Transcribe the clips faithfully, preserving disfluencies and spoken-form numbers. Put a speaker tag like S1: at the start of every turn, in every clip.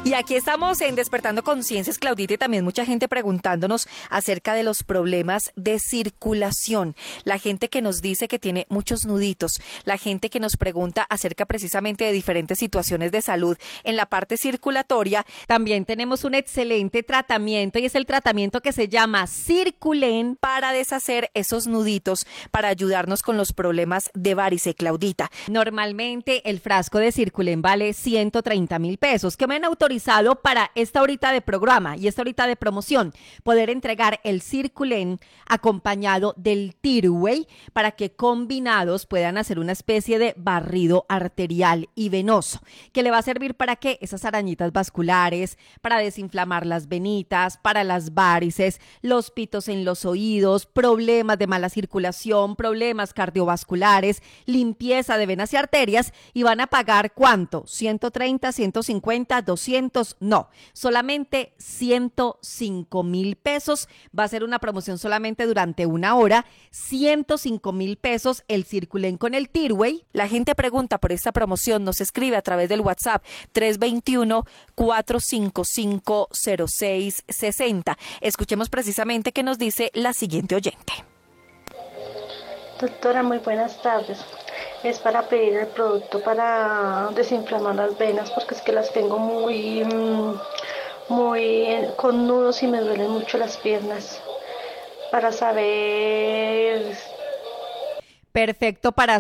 S1: Y aquí estamos en Despertando Conciencias, Claudita, y también mucha gente preguntándonos acerca de los problemas de circulación. La gente que nos dice que tiene muchos nuditos, la gente que nos pregunta acerca precisamente de diferentes situaciones de salud en la parte circulatoria.
S2: También tenemos un excelente tratamiento y es el tratamiento que se llama Circulen
S1: para deshacer esos nuditos, para ayudarnos con los problemas de varice, Claudita.
S2: Normalmente el frasco de Circulen vale ciento treinta mil pesos, que me han autorizado para esta horita de programa y esta horita de promoción, poder entregar el Circulen acompañado del Tirway para que combinados puedan hacer una especie de barrido arterial y venoso, que le va a servir para que esas arañitas vasculares, para desinflamar las venitas, para las varices, los pitos en los oídos, problemas de mala circulación, problemas cardiovasculares, limpieza de venas y arterias. Y van a pagar ¿cuánto? ciento treinta, ciento cincuenta, doscientos. No, solamente ciento cinco mil pesos. Va a ser una promoción solamente durante una hora. ciento cinco mil pesos el Circulen con el Tirway.
S1: La gente pregunta por esta promoción, nos escribe a través del WhatsApp tres dos uno, cuatro cinco cinco, cero seis seis cero. Escuchemos precisamente qué nos dice la siguiente oyente.
S3: Doctora, muy buenas tardes. Es para pedir el producto para desinflamar las venas porque es que las tengo muy, muy con nudos y me duelen mucho las piernas. Para saber...
S2: Perfecto, para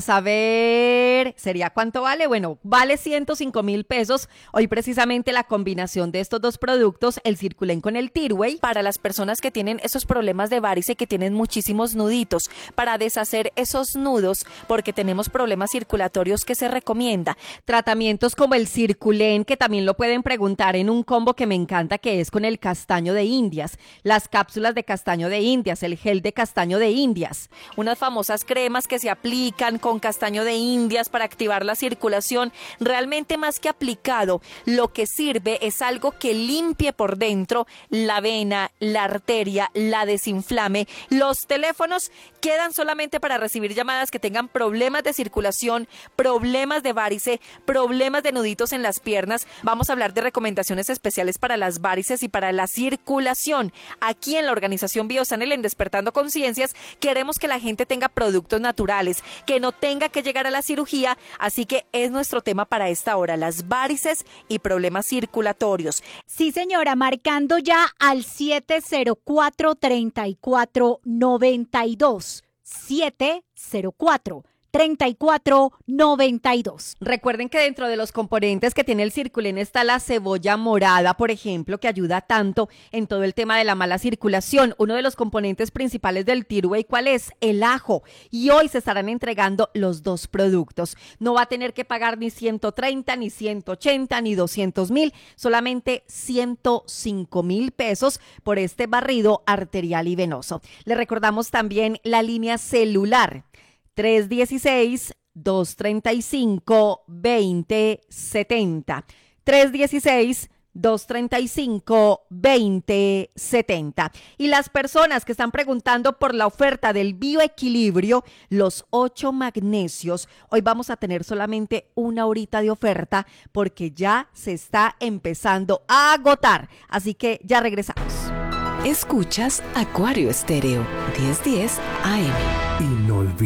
S2: saber, ¿sería cuánto vale? Bueno, vale ciento cinco mil pesos. Hoy precisamente la combinación de estos dos productos, el Circulen con el Tirway.
S1: Para las personas que tienen esos problemas de varice, que tienen muchísimos nuditos, para deshacer esos nudos, porque tenemos problemas circulatorios, que se recomienda.
S2: Tratamientos como el Circulen, que también lo pueden preguntar en un combo que me encanta, que es con el castaño de Indias. Las cápsulas de castaño de Indias, el gel de castaño de Indias.
S1: Unas famosas cremas que se aplican con castaño de Indias para activar la circulación. Realmente, más que aplicado, lo que sirve es algo que limpie por dentro la vena, la arteria, la desinflame. Los teléfonos quedan solamente para recibir llamadas que tengan problemas de circulación, problemas de varice, problemas de nuditos en las piernas. Vamos a hablar de recomendaciones especiales para las varices y para la circulación. Aquí en la organización Biosanel, en Despertando Conciencias, queremos que la gente tenga productos naturales, que no tenga que llegar a la cirugía, así que es nuestro tema para esta hora, las varices y problemas circulatorios.
S4: Sí, señora, marcando ya al siete cero cuatro, tres cuatro nueve dos, siete cero cuatro, treinta y cuatro noventa y dos.
S2: Recuerden que dentro de los componentes que tiene el Circulen está la cebolla morada, por ejemplo, que ayuda tanto en todo el tema de la mala circulación. Uno de los componentes principales del Tirway, ¿cuál es? El ajo. Y hoy se estarán entregando los dos productos. No va a tener que pagar ni ciento treinta, ni ciento ochenta, ni doscientos mil, solamente ciento cinco mil pesos por este barrido arterial y venoso. Le recordamos también la línea celular tres uno seis, dos tres cinco, dos cero siete cero. tres uno seis, dos tres cinco, dos cero siete cero. Y las personas que están preguntando por la oferta del bioequilibrio, los ocho magnesios, hoy vamos a tener solamente una horita de oferta porque ya se está empezando a agotar. Así que ya regresamos.
S5: Escuchas Acuario Estéreo, diez diez A M.
S6: Inolvidable.